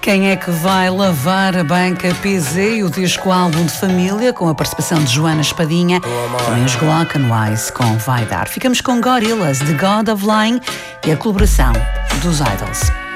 Quem é que vai lavar a banca PZ e o disco álbum de família com a participação de Joana Espadinha? Também os Glockenwise com Vai Dar. Ficamos com Gorillaz, The God of Lying e a colaboração dos Idols.